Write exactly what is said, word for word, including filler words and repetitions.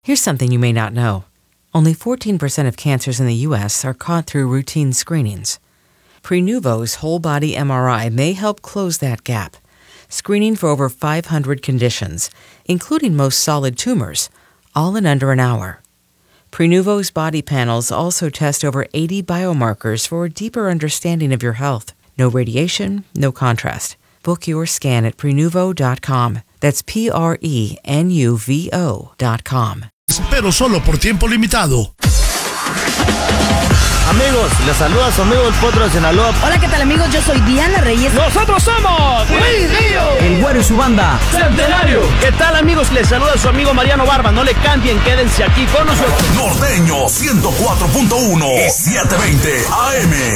Here's something you may not know. Only fourteen percent of cancers in the U S are caught through routine screenings. Prenuvo's whole-body M R I may help close that gap, screening for over five hundred conditions, including most solid tumors, all in under an hour. Prenuvo's body panels also test over eighty biomarkers for a deeper understanding of your health. No radiation, no contrast. Book your scan at prenuvo dot com. That's P R E N U V O dot com. Pero solo por tiempo limitado. Amigos, les saluda su amigo el Potro de Sinaloa. Hola, ¿qué tal, amigos? Yo soy Diana Reyes. ¡Nosotros somos Luis Río! El Güero y su banda Centenario. ¿Qué tal, amigos? Les saluda su amigo Mariano Barba. No le cambien, quédense aquí con nosotros. Norteño ciento cuatro punto uno y setecientos veinte A M.